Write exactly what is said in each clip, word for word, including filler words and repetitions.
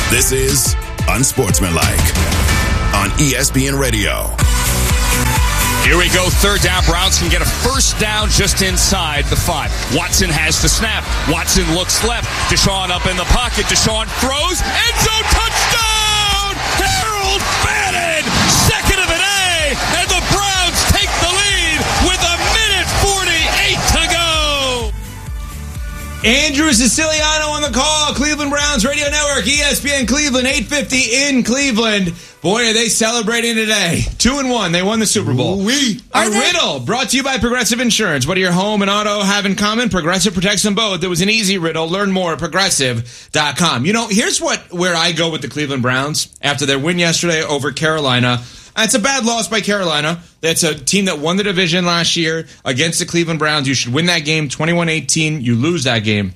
This is Unsportsmanlike on E S P N Radio. Here we go. Third down. Browns can get a first down just inside the five. Watson has the snap. Watson looks left. Deshaun up in the pocket. Deshaun throws. End zone touchdown! Harold Bannon! Second of the day! And the Browns take the lead with a minute forty-eight to go! Andrew Siciliano on the call. Cleveland Browns Radio Network. E S P N Cleveland. eight fifty in Cleveland. Boy, are they celebrating today. Two and one. They won the Super Bowl. Oui. A riddle brought to you by Progressive Insurance. What do your home and auto have in common? Progressive protects them both. It was an easy riddle. Learn more at progressive dot com. You know, here's what where I go with the Cleveland Browns after their win yesterday over Carolina. It's a bad loss by Carolina. That's a team that won the division last year against the Cleveland Browns. You should win that game twenty-one eighteen. You lose that game.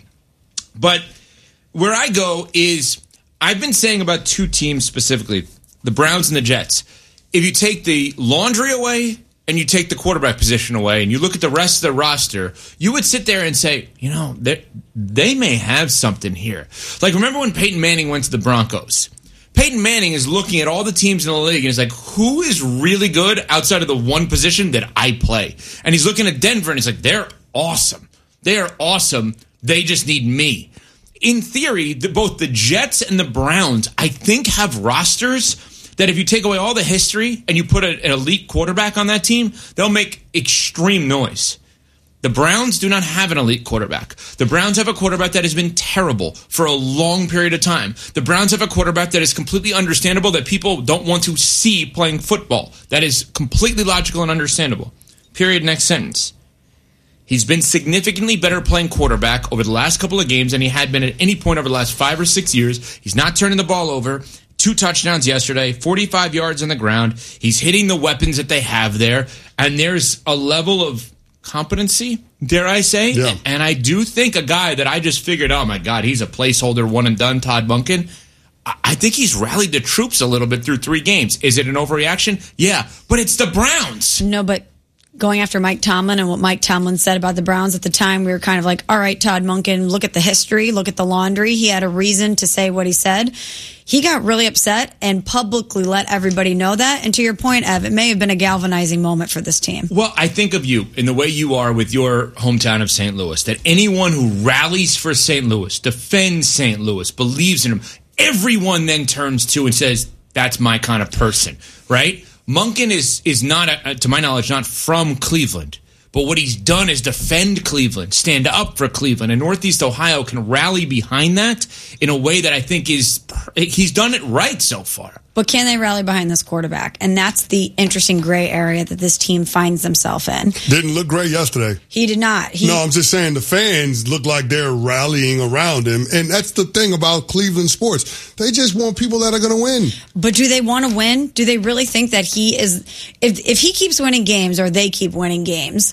But where I go is I've been saying about two teams specifically, the Browns and the Jets. If you take the laundry away and you take the quarterback position away and you look at the rest of the roster, you would sit there and say, you know, they may have something here. Like, remember when Peyton Manning went to the Broncos? Peyton Manning is looking at all the teams in the league and he's like, who is really good outside of the one position that I play? And he's looking at Denver and he's like, they're awesome. They are awesome. They just need me. In theory, the, both the Jets and the Browns, I think, have rosters that if you take away all the history and you put a, an elite quarterback on that team, they'll make extreme noise. The Browns do not have an elite quarterback. The Browns have a quarterback that has been terrible for a long period of time. The Browns have a quarterback that is completely understandable that people don't want to see playing football. That is completely logical and understandable. Period. Next sentence. He's been significantly better playing quarterback over the last couple of games than he had been at any point over the last five or six years. He's not turning the ball over. Two touchdowns yesterday, forty-five yards on the ground. He's hitting the weapons that they have there. And there's a level of competency, dare I say. Yeah. And I do think a guy that I just figured, oh, my God, he's a placeholder, one and done, Todd Monken. I think he's rallied the troops a little bit through three games. Is it an overreaction? Yeah, but it's the Browns. No, but going after Mike Tomlin and what Mike Tomlin said about the Browns at the time, we were kind of like, all right, Todd Monken, look at the history, look at the laundry. He had a reason to say what he said. He got really upset and publicly let everybody know that. And to your point, Ev, it may have been a galvanizing moment for this team. Well, I think of you in the way you are with your hometown of Saint Louis, that anyone who rallies for Saint Louis, defends Saint Louis, believes in him, everyone then turns to and says, that's my kind of person, right? Monken is is not, a, to my knowledge, not from Cleveland. But what he's done is defend Cleveland, stand up for Cleveland. And Northeast Ohio can rally behind that in a way that I think is, he's done it right so far. But can they rally behind this quarterback? And that's the interesting gray area that this team finds themselves in. Didn't look great yesterday. He did not. He, no, I'm just saying the fans look like they're rallying around him. And that's the thing about Cleveland sports. They just want people that are going to win. But do they want to win? Do they really think that he is, if if he keeps winning games or they keep winning games,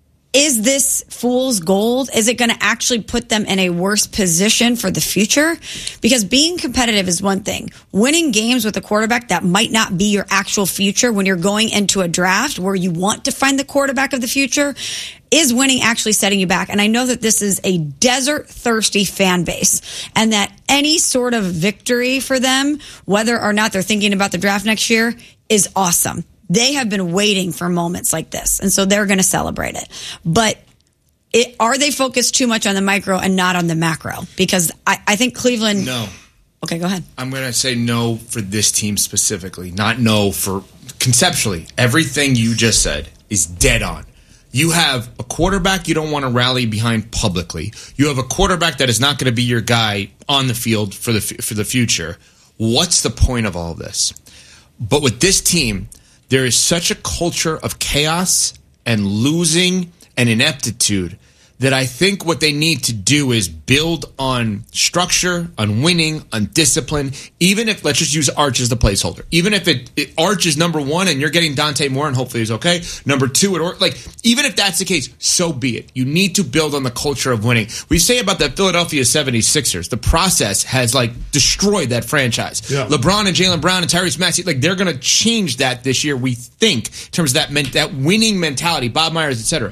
is this fool's gold? Is it going to actually put them in a worse position for the future? Because being competitive is one thing. Winning games with a quarterback that might not be your actual future when you're going into a draft where you want to find the quarterback of the future, is winning actually setting you back? And I know that this is a desert-thirsty fan base and that any sort of victory for them, whether or not they're thinking about the draft next year, is awesome. They have been waiting for moments like this, and so they're going to celebrate it. But it, are they focused too much on the micro and not on the macro? Because I, I think Cleveland... No. Okay, go ahead. I'm going to say no for this team specifically, not no for conceptually. Everything you just said is dead on. You have a quarterback you don't want to rally behind publicly. You have a quarterback that is not going to be your guy on the field for the for the future. What's the point of all of this? But with this team, there is such a culture of chaos and losing and ineptitude that I think what they need to do is build on structure, on winning, on discipline. Even if, let's just use Arch as the placeholder. Even if it, it Arch is number one and you're getting Dante Moore and hopefully he's okay. Number two, it, like even if that's the case, so be it. You need to build on the culture of winning. We say about the Philadelphia seventy-sixers, the process has like destroyed that franchise. Yeah. LeBron and Jaylen Brown and Tyrese Maxey, like they're going to change that this year, we think, in terms of that, men, that winning mentality, Bob Myers, et cetera.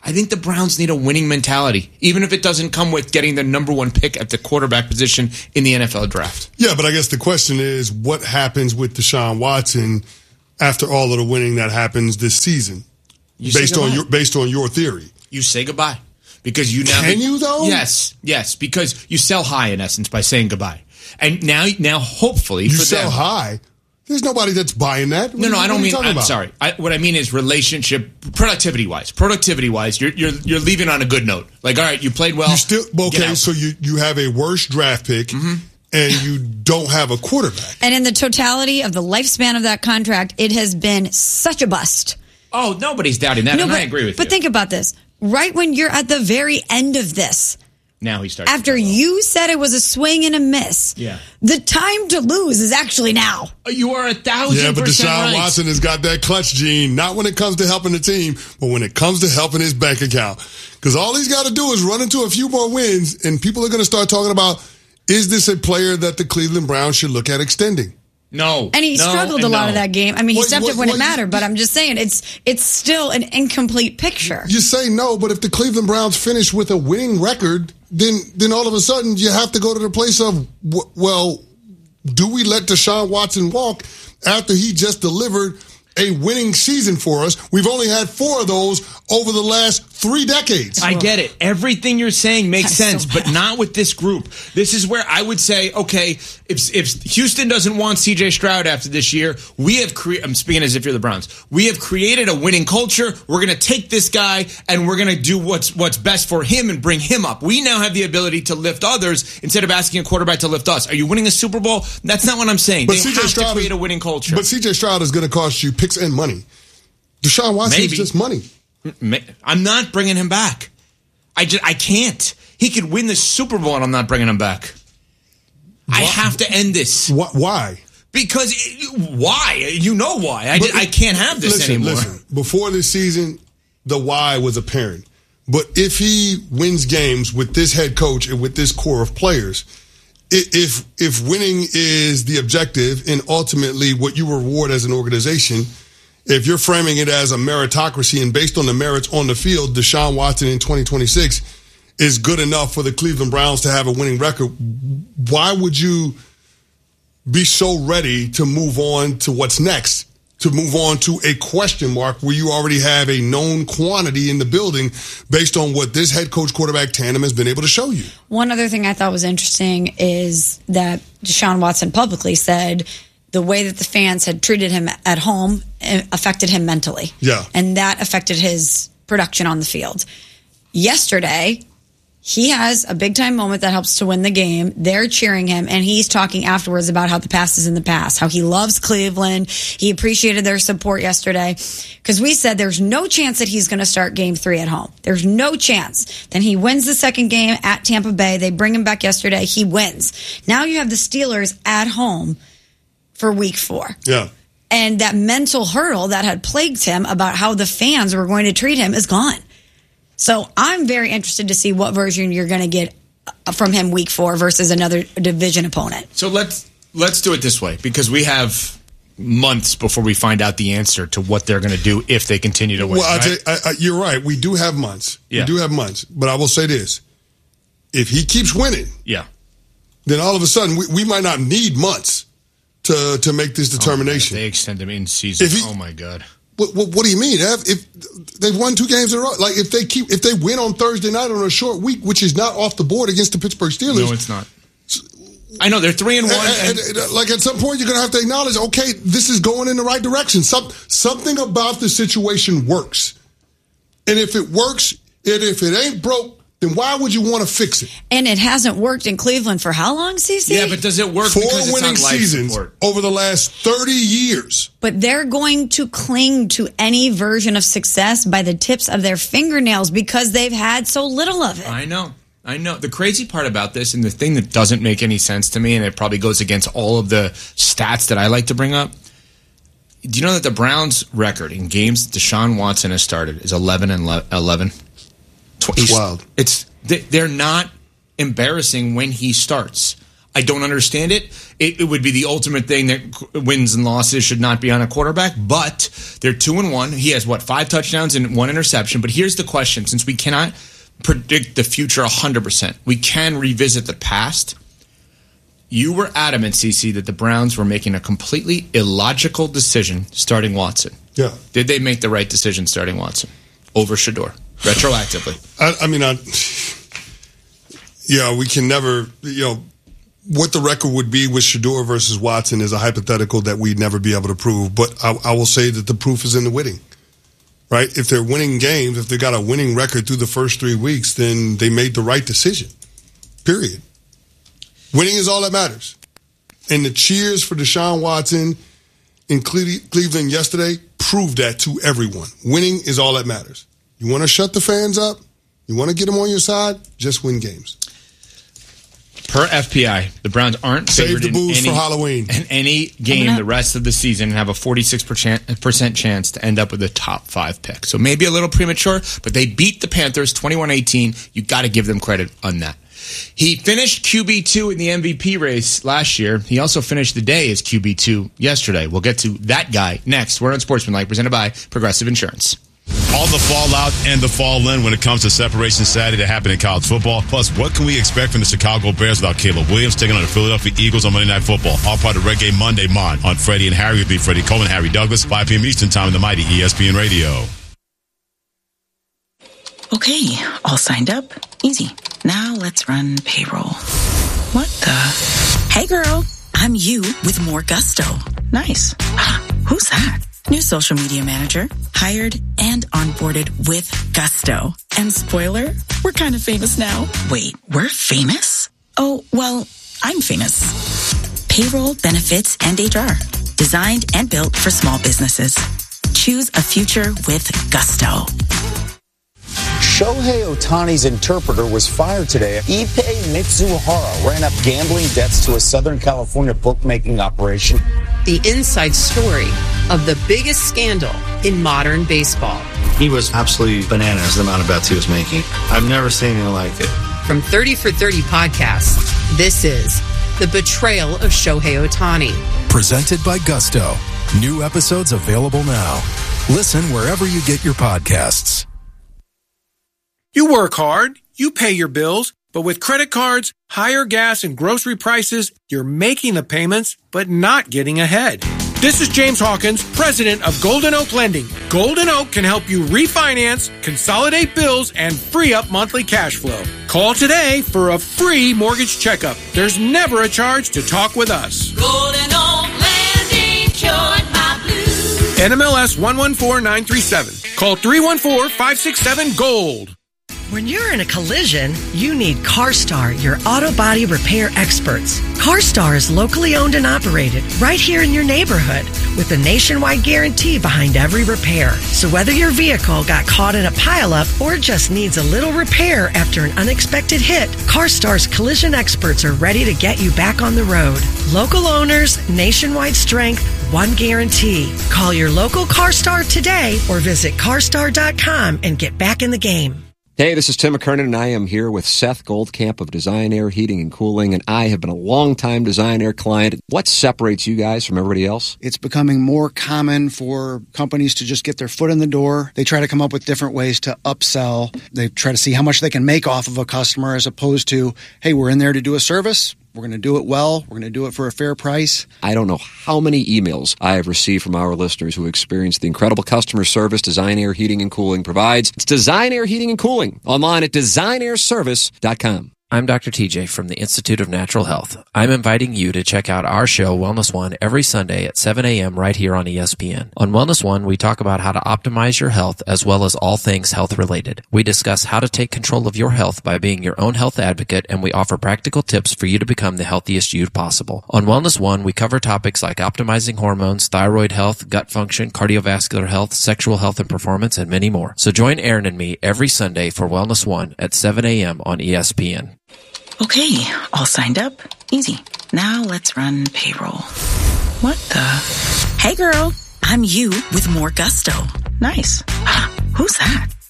I think the Browns need a winning mentality, even if it doesn't come with getting the number one pick at the quarterback position in the N F L draft. Yeah, but I guess the question is, what happens with Deshaun Watson after all of the winning that happens this season? You based on your based on your theory. You say goodbye. Because you now Can you though? Yes, yes, because you sell high in essence by saying goodbye. And now now hopefully You for sell them, high. There's nobody that's buying that. No, no, I don't mean. I'm about? sorry. I, what I mean is relationship, productivity wise. Productivity wise, you're you're you're leaving on a good note. Like, all right, you played well. You still okay? So you you have a worse draft pick, mm-hmm. and you don't have a quarterback. And in the totality of the lifespan of that contract, it has been such a bust. Oh, nobody's doubting that, no, and but, I agree with but you. But think about this: right when you're at the very end of this. Now he starts. After you said it was a swing and a miss, yeah. the time to lose is actually now. You are a thousand Yeah, but percent Deshaun right. Watson has got that clutch gene, not when it comes to helping the team, but when it comes to helping his bank account. Because all he's got to do is run into a few more wins, and people are going to start talking about, is this a player that the Cleveland Browns should look at extending? No. And he no, struggled and a lot no. of that game. I mean, he What- stepped what- up when what- it mattered, but I'm just saying it's it's still an incomplete picture. You say no, but if the Cleveland Browns finish with a winning record, then then all of a sudden you have to go to the place of, w- well, do we let Deshaun Watson walk after he just delivered a winning season for us? We've only had four of those over the last three decades. I get it. Everything you're saying makes That's sense, so but not with this group. This is where I would say, okay, if if Houston doesn't want C J Stroud after this year, we have created, I'm speaking as if you're the Browns, we have created a winning culture. We're going to take this guy and we're going to do what's what's best for him and bring him up. We now have the ability to lift others instead of asking a quarterback to lift us. Are you winning a Super Bowl? That's not what I'm saying. But they C J have Stroud to create is- a winning culture. But C J Stroud is going to cost you picks and money. Deshaun Watson Maybe. is just money. I'm not bringing him back. I just I can't. He could win the Super Bowl and I'm not bringing him back. I have to end this. Wh- Why? Because why? You know why. I, But- I can't have this listen, anymore. Listen, before this season, the why was apparent. But if he wins games with this head coach and with this core of players, i- if if winning is the objective and ultimately what you reward as an organization, if you're framing it as a meritocracy and based on the merits on the field, Deshaun Watson in twenty twenty-six is good enough for the Cleveland Browns to have a winning record, why would you be so ready to move on to what's next, to move on to a question mark where you already have a known quantity in the building based on what this head coach quarterback tandem has been able to show you? One other thing I thought was interesting is that Deshaun Watson publicly said the way that the fans had treated him at home affected him mentally. Yeah. And that affected his production on the field. Yesterday, he has a big-time moment that helps to win the game. They're cheering him, and he's talking afterwards about how the past is in the past, how he loves Cleveland. He appreciated their support yesterday. Because we said there's no chance that he's going to start game three at home. There's no chance. Then he wins the second game at Tampa Bay. They bring him back yesterday. He wins. Now you have the Steelers at home for week four. Yeah. And that mental hurdle that had plagued him about how the fans were going to treat him is gone. So I'm very interested to see what version you're going to get from him week four versus another division opponent. So let's let's do it this way because we have months before we find out the answer to what they're going to do if they continue to win. Well, right? I tell you, I, I, you're right. We do have months. Yeah. We do have months. But I will say this. If he keeps winning, yeah. then all of a sudden we, we might not need months to to make this determination. Oh, they extend him in season. If he- oh, my God. What, what, what do you mean? If, if they've won two games in a row, like if they keep if they win on Thursday night on a short week, which is not off the board against the Pittsburgh Steelers, No, it's not. I know they're three and one. and, And, and, and, like at some point you're gonna have to acknowledge, okay, this is going in the right direction. Some something about the situation works, and if it works, and if it ain't broke, then why would you want to fix it? And it hasn't worked in Cleveland for how long, C C? yeah, but does it work Four because it's winning on life seasons support? over the last thirty years. But they're going to cling to any version of success by the tips of their fingernails because they've had so little of it. I know. I know. The crazy part about this and the thing that doesn't make any sense to me, and it probably goes against all of the stats that I like to bring up, do you know that the Browns' record in games that Deshaun Watson has started is eleven and eleven? It's wild. It's they're not embarrassing when he starts. I don't understand it. it. It would be the ultimate thing that wins and losses should not be on a quarterback, but they're two and one. He has, what, five touchdowns and one interception. But here's the question. Since we cannot predict the future one hundred percent, we can revisit the past. You were adamant, C C, that the Browns were making a completely illogical decision starting Watson. Yeah. Did they make the right decision starting Watson over Shedeur retroactively? I, I mean, I, yeah, we can never, you know, what the record would be with Shedeur versus Watson is a hypothetical that we'd never be able to prove. But I, I will say that the proof is in the winning, right? If they're winning games, if they got a winning record through the first three weeks, then they made the right decision, period. Winning is all that matters. And the cheers for Deshaun Watson in Cleveland yesterday proved that to everyone. Winning is all that matters. You want to shut the fans up? You want to get them on your side? Just win games. Per F P I, the Browns aren't favored Save the booze in any, for Halloween. in any game the rest of the season and have a forty-six percent chance to end up with a top five pick. So maybe a little premature, but they beat the Panthers twenty-one eighteen. You got to give them credit on that. He finished Q B two in the M V P race last year. He also finished the day as Q B two yesterday. We'll get to that guy next. We're on Sportsmanlike, presented by Progressive Insurance. All the fallout and the fall in when it comes to Separation Saturday that happened in college football. Plus, what can we expect from the Chicago Bears without Caleb Williams taking on the Philadelphia Eagles on Monday Night Football? All part of Red Game Monday Mon on Freddie and Harry. Will be Freddie Coleman, Harry Douglas, five p.m. Eastern Time in the mighty E S P N Radio. Okay, all signed up. Easy. Now let's run payroll. What the? Hey girl, I'm you with more gusto. Nice. Who's that? New social media manager. Hired and onboarded with gusto. And spoiler, we're kind of famous now. Wait, we're famous? Oh, well, I'm famous. Payroll, benefits, and H R. Designed and built for small businesses. Choose a future with gusto. Shohei Ohtani's interpreter was fired today. Ippei Mitsuhara ran up gambling debts to a Southern California bookmaking operation. The inside story of the biggest scandal in modern baseball. He was absolutely bananas, the amount of bets he was making. I've never seen anything like it. From thirty for thirty podcasts, this is The Betrayal of Shohei Ohtani. Presented by Gusto. New episodes available now. Listen wherever you get your podcasts. You work hard, you pay your bills, but with credit cards, higher gas and grocery prices, you're making the payments, but not getting ahead. This is James Hawkins, president of Golden Oak Lending. Golden Oak can help you refinance, consolidate bills, and free up monthly cash flow. Call today for a free mortgage checkup. There's never a charge to talk with us. Golden Oak Lending cured my blues. N M L S one one four nine three seven. Call three one four, five six seven, GOLD. When you're in a collision, you need CarStar, your auto body repair experts. CarStar is locally owned and operated right here in your neighborhood with a nationwide guarantee behind every repair. So whether your vehicle got caught in a pileup or just needs a little repair after an unexpected hit, CarStar's collision experts are ready to get you back on the road. Local owners, nationwide strength, one guarantee. Call your local CarStar today or visit carstar dot com and get back in the game. Hey, this is Tim McKernan, and I am here with Seth Goldcamp of Design Air Heating and Cooling, and I have been a long-time Design Air client. What separates you guys from everybody else? It's becoming more common for companies to just get their foot in the door. They try to come up with different ways to upsell. They try to see how much they can make off of a customer as opposed to, hey, we're in there to do a service. We're going to do it well. We're going to do it for a fair price. I don't know how many emails I have received from our listeners who experience the incredible customer service Design Air Heating and Cooling provides. It's Design Air Heating and Cooling, online at design air service dot com. I'm Doctor T J from the Institute of Natural Health. I'm inviting you to check out our show, Wellness One, every Sunday at seven a.m. right here on E S P N. On Wellness One, we talk about how to optimize your health as well as all things health related. We discuss how to take control of your health by being your own health advocate, and we offer practical tips for you to become the healthiest you possible. On Wellness One, we cover topics like optimizing hormones, thyroid health, gut function, cardiovascular health, sexual health and performance, and many more. So join Aaron and me every Sunday for Wellness One at seven a.m. on E S P N. Okay, all signed up. Easy. Now let's run payroll. What the? Hey girl, I'm you with more gusto. Nice. Who's that?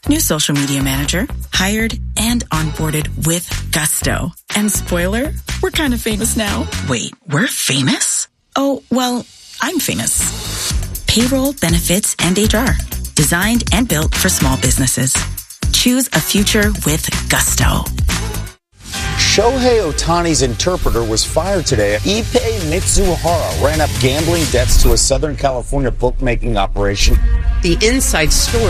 New social media manager, hired and onboarded with gusto. And spoiler, we're kind of famous now. Wait, we're famous? Oh, well, I'm famous. Payroll, benefits, and H R. Designed and built for small businesses. Choose a future with gusto. Shohei Ohtani's interpreter was fired today. Ippei Mitsuhara ran up gambling debts to a Southern California bookmaking operation. The inside story